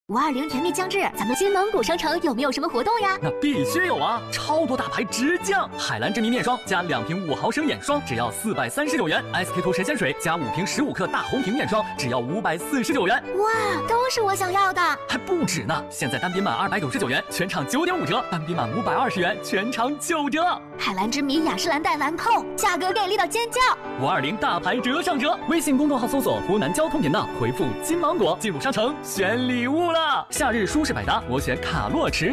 520甜蜜将至，咱们金芒谷商城有没有什么活动呀？ 那必须有啊！超多大牌直降，海蓝之谜面霜加2瓶5毫升眼霜，只要439元；SK2神仙水加5瓶15克大红瓶面霜，只要549元。 哇，都是我想要的！ 还不止呢！现在单品满299元，全场9.5折；单品满520元，全场9折。 海蓝之谜雅诗兰黛兰蔻，价格给力到尖叫 ！520大牌折上折，微信公众号搜索湖南交通频道，回复金芒果进入商城选礼物了。夏日舒适百搭，我选卡洛驰。